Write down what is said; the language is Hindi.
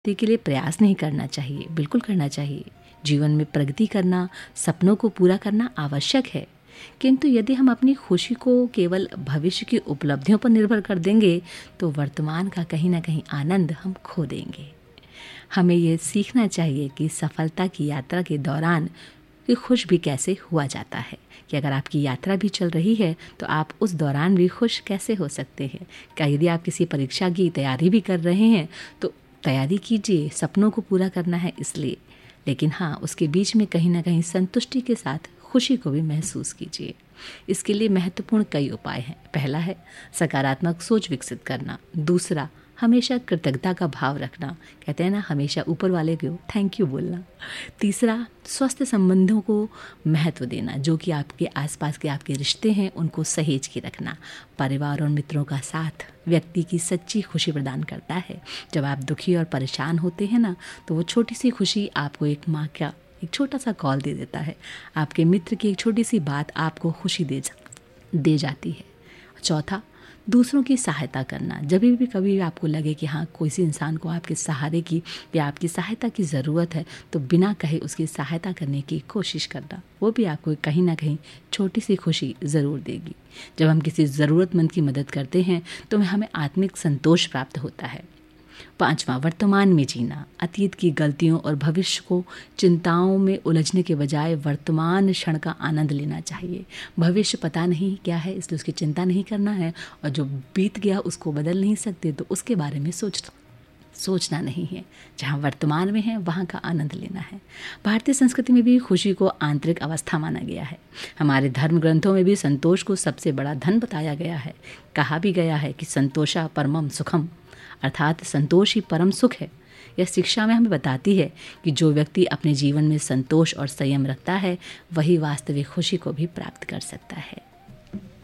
के लिए प्रयास नहीं करना चाहिए, बिल्कुल करना चाहिए। जीवन में प्रगति करना, सपनों को पूरा करना आवश्यक है, किंतु यदि हम अपनी खुशी को केवल भविष्य की उपलब्धियों पर निर्भर कर देंगे तो वर्तमान का कहीं ना कहीं आनंद हम खो देंगे। हमें ये सीखना चाहिए कि सफलता की यात्रा के दौरान कि खुश भी कैसे हुआ जाता है, कि अगर आपकी यात्रा भी चल रही है तो आप उस दौरान भी खुश कैसे हो सकते हैं। क्या यदि आप किसी परीक्षा की तैयारी भी कर रहे हैं तो तैयारी कीजिए, सपनों को पूरा करना है इसलिए, लेकिन हाँ, उसके बीच में कहीं ना कहीं संतुष्टि के साथ खुशी को भी महसूस कीजिए। इसके लिए महत्वपूर्ण कई उपाय हैं। पहला है सकारात्मक सोच विकसित करना। दूसरा, हमेशा कृतज्ञता का भाव रखना, कहते हैं ना, हमेशा ऊपर वाले को थैंक यू बोलना। तीसरा, स्वस्थ संबंधों को महत्व देना, जो कि आपके आसपास के आपके रिश्ते हैं उनको सहेज के रखना। परिवार और मित्रों का साथ व्यक्ति की सच्ची खुशी प्रदान करता है। जब आप दुखी और परेशान होते हैं ना, तो वो छोटी सी खुशी आपको एक माँ का एक छोटा सा कॉल दे देता है, आपके मित्र की एक छोटी सी बात आपको खुशी दे जाती है। चौथा, दूसरों की सहायता करना। जब भी कभी आपको लगे कि हाँ, किसी इंसान को आपके सहारे की या आपकी सहायता की ज़रूरत है तो बिना कहे उसकी सहायता करने की कोशिश करना, वो भी आपको कहीं ना कहीं छोटी सी खुशी ज़रूर देगी। जब हम किसी ज़रूरतमंद की मदद करते हैं तो हमें आत्मिक संतोष प्राप्त होता है। पांचवा, वर्तमान में जीना। अतीत की गलतियों और भविष्य को चिंताओं में उलझने के बजाय वर्तमान क्षण का आनंद लेना चाहिए। भविष्य पता नहीं क्या है, इसलिए उसकी चिंता नहीं करना है, और जो बीत गया उसको बदल नहीं सकते तो उसके बारे में सोचना नहीं है। जहाँ वर्तमान में है वहाँ का आनंद लेना है। भारतीय संस्कृति में भी खुशी को आंतरिक अवस्था माना गया है। हमारे धर्म ग्रंथों में भी संतोष को सबसे बड़ा धन बताया गया है। कहा भी गया है कि संतोषा परमम सुखम, अर्थात संतोष ही परम सुख है। यह शिक्षा में हमें बताती है कि जो व्यक्ति अपने जीवन में संतोष और संयम रखता है वही वास्तविक खुशी को भी प्राप्त कर सकता है।